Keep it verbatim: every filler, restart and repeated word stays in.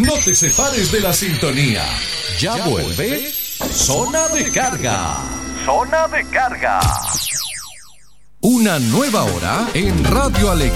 No te separes de la sintonía. Ya vuelve Zona de Carga. Zona de Carga. Una nueva hora en Radio Alegría.